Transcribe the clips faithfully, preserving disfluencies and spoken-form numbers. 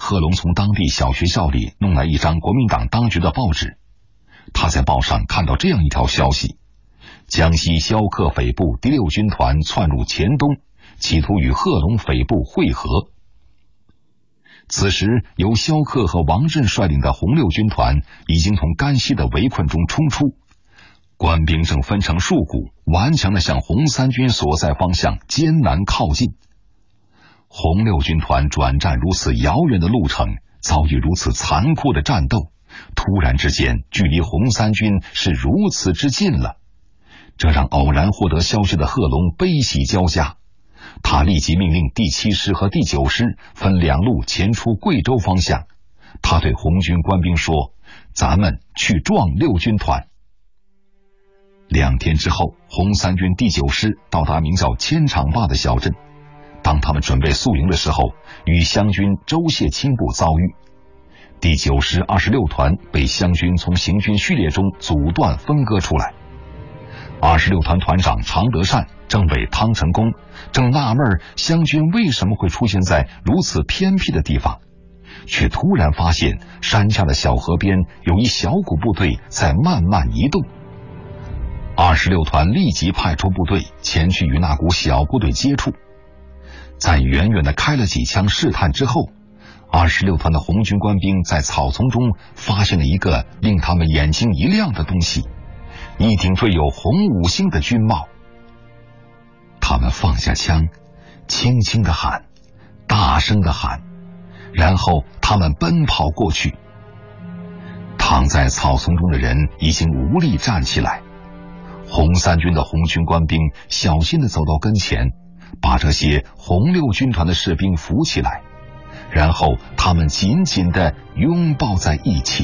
贺龙从当地小学校里弄来一张国民党当局的报纸，他在报上看到这样一条消息：江西萧克匪部第六军团窜入黔东，企图与贺龙匪部会合。此时由萧克和王震率领的红六军团已经从甘西的围困中冲出，官兵正分成数股，顽强地向红三军所在方向艰难靠近。红六军团转战如此遥远的路程，遭遇如此残酷的战斗，突然之间距离红三军是如此之近了，这让偶然获得消息的贺龙悲喜交加。他立即命令第七师和第九师分两路前出贵州方向。他对红军官兵说：“咱们去撞六军团。”两天之后，红三军第九师到达名叫千场坝的小镇。当他们准备宿营的时候，与湘军周谢清部遭遇。第九师二十六团被湘军从行军序列中阻断分割出来。二十六团团长常德善、政委汤成功正纳闷湘军为什么会出现在如此偏僻的地方，却突然发现山下的小河边有一小股部队在慢慢移动。二十六团立即派出部队前去与那股小部队接触。在远远地开了几枪试探之后，二十六团的红军官兵在草丛中发现了一个令他们眼睛一亮的东西，一顶缀有红五星的军帽。他们放下枪，轻轻地喊，大声地喊，然后他们奔跑过去。躺在草丛中的人已经无力站起来。红三军的红军官兵小心地走到跟前，把这些红六军团的士兵扶起来，然后他们紧紧地拥抱在一起。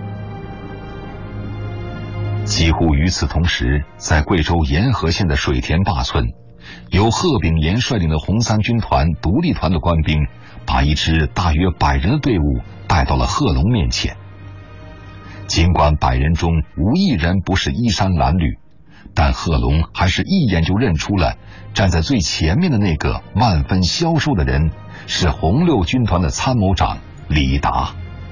几乎与此同时，在贵州沿河县的水田坝村，由贺炳炎率领的红三军团独立团的官兵把一支大约百人的队伍带到了贺龙面前。尽管百人中无一人不是衣衫褴褛，但贺龙还是一眼就认出了站在最前面的那个万分消瘦的人是红六军团的参谋长李达。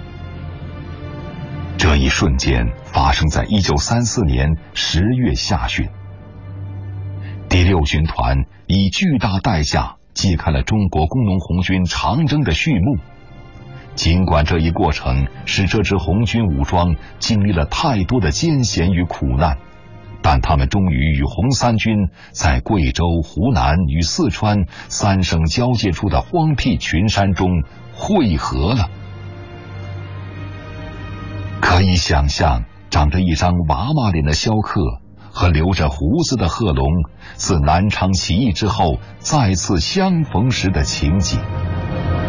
这一瞬间发生在一九三四年十月下旬。第六军团以巨大代价击开了中国工农红军长征的序幕。尽管这一过程使这支红军武装经历了太多的艰险与苦难，但他们终于与红三军在贵州、湖南与四川三省交界处的荒僻群山中汇合了。可以想象，长着一张娃娃脸的萧克和留着胡子的贺龙自南昌起义之后再次相逢时的情景。